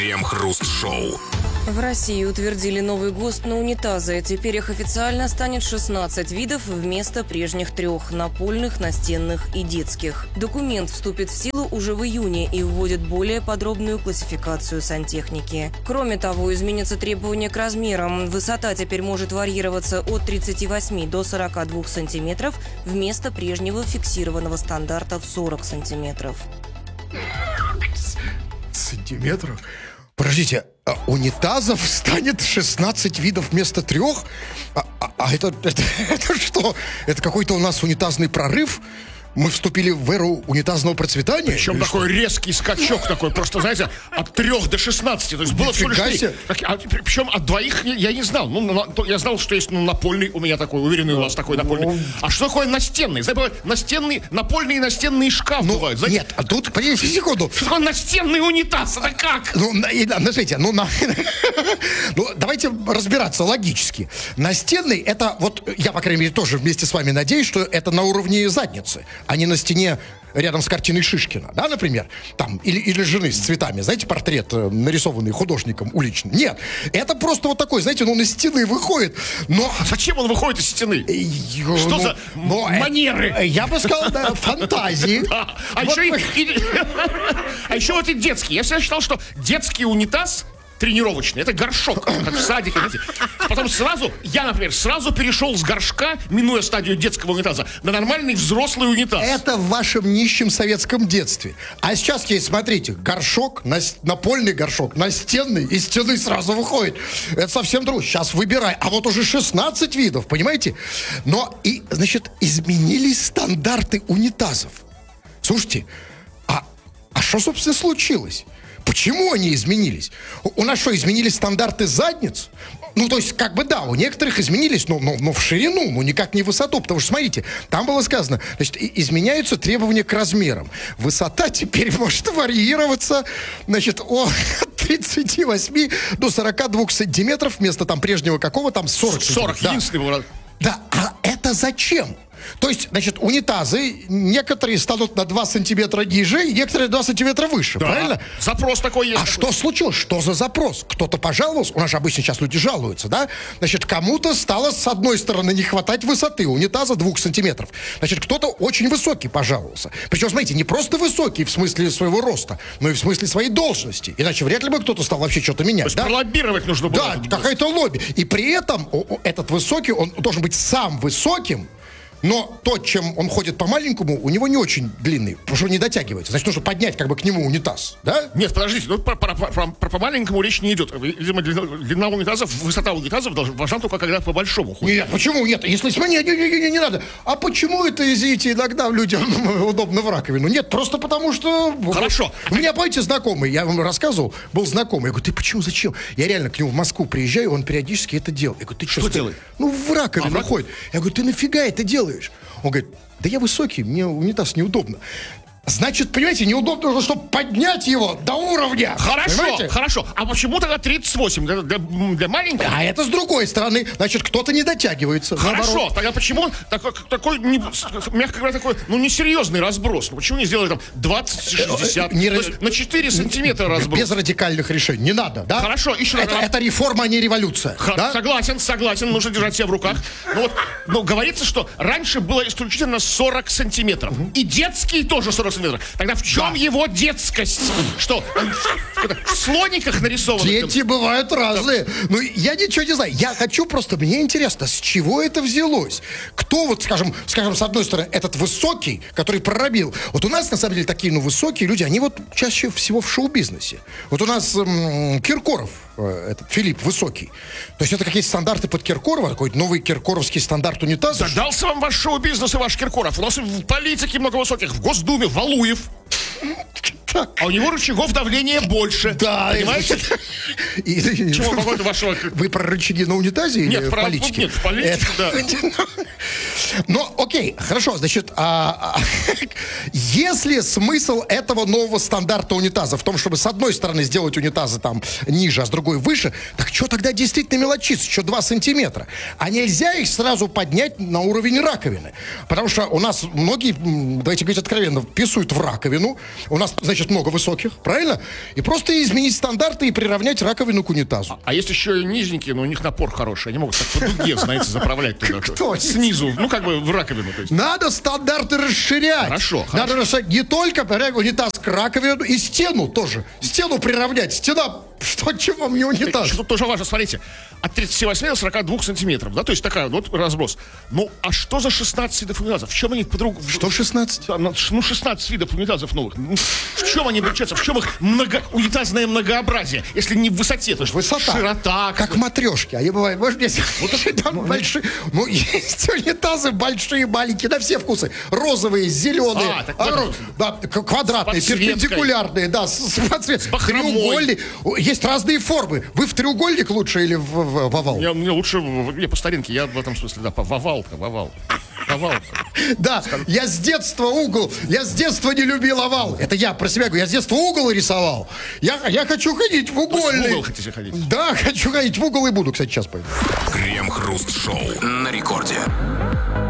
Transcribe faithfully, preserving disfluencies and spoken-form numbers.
Крем-хруст-шоу. В России утвердили новый ГОСТ на унитазы. Теперь их официально станет шестнадцать видов вместо прежних трех – напольных, настенных и детских. Документ вступит в силу уже в июне и вводит более подробную классификацию сантехники. Кроме того, изменятся требования к размерам. Высота теперь может варьироваться от тридцати восьми до сорока двух сантиметров вместо прежнего фиксированного стандарта в сорок сантиметров. Сантиметров? Подождите, а унитазов станет шестнадцать видов вместо трех? А, а, а это, это, это что? Это какой-то у нас унитазный прорыв? Мы вступили в эру унитазного процветания? Причем или такой что? резкий скачок такой, просто, знаете, от трех до шестнадцати. То есть было всего лишь три. А, причем от двоих я, я не знал. Ну, на, я знал, что есть ну, напольный, у меня такой, уверенный у вас такой напольный. А что такое настенный? Знаете, настенный, напольный и настенный шкаф ну, бывают. Знаете? Нет, а тут, подождите секунду. Что такое настенный унитаз? Это как? Ну, смотрите, ну, на, ну, давайте разбираться логически. Настенный, это вот, я, по крайней мере, тоже вместе с вами надеюсь, что это на уровне задницы, а не на стене рядом с картиной Шишкина, да, например, там, или, или жены с цветами, знаете, портрет, нарисованный художником уличным. Нет, это просто вот такой, знаете, ну, на стены выходит, но... Зачем он выходит из стены? Что Что за манеры? Я бы сказал, да, фантазии. А еще вот и детский. Я всегда считал, что детский унитаз тренировочный, это горшок, как в садике, знаете. Потом сразу, я, например, сразу перешел с горшка, минуя стадию детского унитаза, на нормальный взрослый унитаз. Это в вашем нищем советском детстве. А сейчас есть, смотрите, горшок, напольный горшок, настенный, из стены сразу выходит. Это совсем другое. Сейчас выбирай. А вот уже шестнадцать видов, понимаете? Но, и, значит, изменились стандарты унитазов. Слушайте, а, а что, собственно, случилось? Почему они изменились? У нас что, изменились стандарты задниц? Ну, то есть, как бы, да, у некоторых изменились, но, но, но в ширину, ну, никак не в высоту. Потому что, смотрите, там было сказано, значит, изменяются требования к размерам. Высота теперь может варьироваться, значит, от тридцати восьми до сорока двух сантиметров вместо там прежнего какого там сорок сорок, да. единственный. Да, а это зачем? То есть, значит, унитазы, некоторые станут на два сантиметра ниже, и некоторые на два сантиметра выше, да. Правильно? Запрос такой есть. А такой. Что случилось? Что за запрос? Кто-то пожаловался? У нас же обычно сейчас люди жалуются, да? Значит, кому-то стало с одной стороны не хватать высоты унитаза двух сантиметров. Значит, кто-то очень высокий пожаловался. Причем, смотрите, не просто высокий в смысле своего роста, но и в смысле своей должности. Иначе вряд ли бы кто-то стал вообще что-то менять. То есть да? пролоббировать нужно было. Да, какая-то лобби. И при этом этот высокий, он должен быть сам высоким, но то, чем он ходит по маленькому, у него не очень длинный, потому что он не дотягивается. Значит, нужно поднять как бы к нему унитаз, да? Нет, подождите, ну про, про, про, про по маленькому речь не идет. Видимо, длина, длина унитазов, высота унитазов должна, должна только когда по большому ходит. Нет, почему нет? Если смотри, не, не, не, не надо. А почему это, извините, иногда людям удобно в раковину? Нет, просто потому что... Хорошо. У меня, помните, знакомый, я вам рассказывал, был знакомый. Я говорю, ты почему, зачем? Я реально к нему в Москву приезжаю, он периодически это делает. Я говорю, ты что, что делает? Ну, в раковину а, ходит. Я говорю, ты нафига это делаешь? Он говорит, да я высокий, мне унитаз неудобно. Значит, понимаете, неудобно уже, чтобы поднять его до уровня. Хорошо, понимаете? Хорошо. А почему тогда тридцать восемь для, для, для маленького? А это с другой стороны. Значит, кто-то не дотягивается. Хорошо. Наоборот. Тогда почему такой, такой не, мягко говоря, такой, ну, несерьезный разброс? Ну, почему не сделали там двадцать шестьдесят? Не, То есть на четыре сантиметра разброс. Без радикальных решений. Не надо, да? Хорошо, еще это, раз. Это реформа, а не революция. Х- да? Согласен, согласен, нужно держать себя в руках. Но вот, но говорится, что раньше было исключительно сорок сантиметров. Угу. И детский тоже сорок сантиметров. Тогда в чем да. его детскость? Что, он в слониках нарисован? Дети бывают разные. Да. Ну, я ничего не знаю. Я хочу просто, мне интересно, с чего это взялось? Кто вот, скажем, скажем, с одной стороны, этот высокий, который проробил. Вот у нас, на самом деле, такие, ну, высокие люди, они вот чаще всего в шоу-бизнесе. Вот у нас м- Киркоров, э, этот Филипп, высокий. То есть это какие-то стандарты под Киркорова, такой новый киркоровский стандарт унитаза. Да дался вам ваш шоу-бизнес и ваш Киркоров. У нас и в политике много высоких, в Госдуме Валуев. Так. А у него рычагов давления больше. Да, понимаете? И, и, Чего какой-то вашего... Вы про рычаги на унитазе нет, или про... в политике? Нет, в политике, это... да. Ну, окей, хорошо, значит, а, а, если смысл этого нового стандарта унитаза в том, чтобы с одной стороны сделать унитазы там ниже, а с другой выше, так что тогда действительно мелочиться, что два сантиметра? А нельзя их сразу поднять на уровень раковины? Потому что у нас многие, давайте говорить откровенно, писают в раковину. У нас, значит, значит, много высоких, правильно? И просто изменить стандарты и приравнять раковину к унитазу. А, а есть еще и нижненькие, но у них напор хороший. Они могут так по дуге, знаете, заправлять туда. Кто? Снизу, ну как бы в раковину. То есть. Надо стандарты расширять. Хорошо, Надо хорошо. расширять не только унитаз к раковину, и стену тоже. Стену приравнять. Стена, что, чего мне унитаз? Что тоже важно, смотрите, от тридцати восьми до сорока двух сантиметров, да, то есть такая вот разброс. Ну, а что за шестнадцать видов унитазов? В чем они по-другому? Что шестнадцать? Ну, шестнадцать видов унитазов новых. Ну, в чем они отличаются? В чем их много... унитазное многообразие? Если не в высоте, то есть высота. Широта. Как матрешки. Они бывают, может, есть вот там ну, большие. Ну, есть унитазы большие, маленькие, на все вкусы. Розовые, зеленые, а, так, а, да, квадратные, перпендикулярные, да, с, с, с треугольные. Есть разные формы. Вы в треугольник лучше или в, в, в овал? Я, мне лучше, я по старинке, я в этом смысле, да, в овал-то, в овал. Овал. Да, я с детства угол, я с детства не любил овал. Это я про себя говорю, я с детства угол рисовал. Я, я хочу ходить в угольный. В угол хотите ходить? Да, хочу ходить в угол и буду, кстати, сейчас пойду. Крем-хруст-шоу на рекорде.